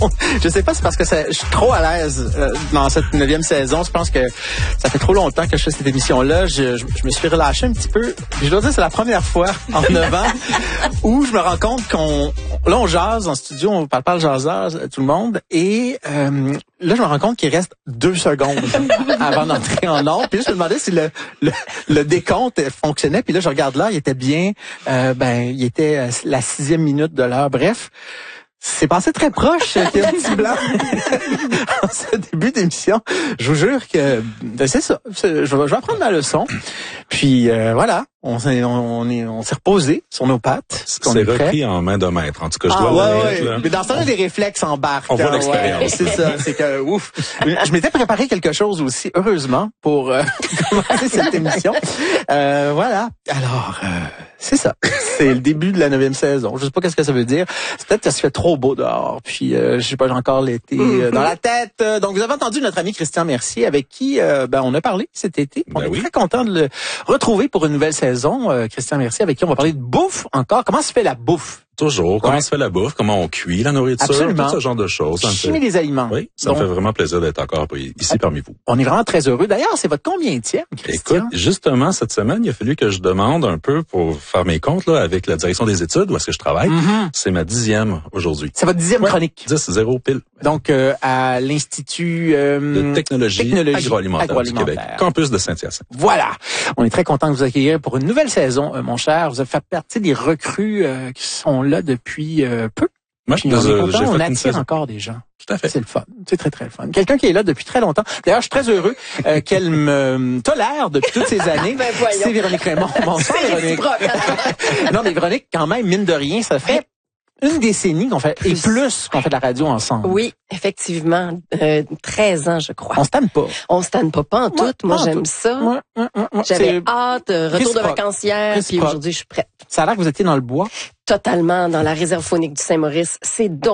Je sais pas, c'est parce que je suis trop à l'aise dans cette 9e saison. Je pense que ça fait trop longtemps que je fais cette émission-là. Je me suis relâché un petit peu. Je dois dire, c'est la première fois en 9 ans où je me rends compte on jase en studio, on parle jasage, tout le monde. Et là, je me rends compte qu'il reste 2 secondes avant d'entrer en ondes. Puis là, je me demandais si le décompte fonctionnait. Puis là, je regarde là, il était bien. Il était la 6e minute de l'heure. Bref. C'est passé très proche, qu'il y a un petit blanc en ce début d'émission. Je vous jure que c'est ça. Je vais apprendre ma leçon. Puis voilà, on s'est reposé sur nos pattes. C'est repris en main de maître. En tout cas, je dois l'admettre. Ouais. Mais dans ça, les réflexes embarquent. On voit l'expérience. Ouais, c'est ça. C'est que ouf. Je m'étais préparé quelque chose aussi, heureusement, pour commencer cette émission. Voilà. Alors, c'est ça. C'est le début de la 9e saison. Je sais pas qu'est-ce que ça veut dire. C'est peut-être parce qu'il fait trop beau dehors. Puis je sais pas, j'ai encore l'été dans la tête. Donc vous avez entendu notre ami Christian Mercier avec qui on a parlé cet été. On est très content de le retrouver pour une nouvelle saison. Christian Mercier avec qui on va parler de bouffe encore. Comment se fait la bouffe? Toujours. Comment se fait la bouffe? Comment on cuit la nourriture? Absolument. Tout ce genre de choses. Chimie des aliments. Oui, ça me fait vraiment plaisir d'être encore ici parmi vous. On est vraiment très heureux. D'ailleurs, c'est votre combienième, Christian? Écoute, justement, cette semaine, il a fallu que je demande un peu pour faire mes comptes là avec la direction des études où est-ce que je travaille. C'est ma 10e aujourd'hui. C'est votre 10e chronique? 10-0 pile. Donc, à l'Institut de technologie agroalimentaire du Québec. Campus de Saint-Hyacinthe. Voilà. On est très content de vous accueillir pour une nouvelle saison, mon cher. Vous avez fait partie des recrues qui sont là depuis peu. Moi, on attire encore des gens. Tout à fait. C'est le fun. C'est très, très le fun. Quelqu'un qui est là depuis très longtemps. D'ailleurs, je suis très heureux qu'elle me tolère depuis toutes ces années. C'est Véronique Raymond. Bonsoir, Véronique. Non, mais Véronique, quand même, mine de rien, ça fait une décennie qu'on fait, et plus qu'on fait de la radio ensemble. Oui, effectivement. 13 ans, je crois. On se tanne pas. On se tanne pas en tout. Moi, j'aime ça. J'avais hâte. Retour de vacances hier, puis aujourd'hui, je suis prête. Ça a l'air que vous étiez dans le bois. Totalement dans la réserve faunique du Saint-Maurice. C'est donc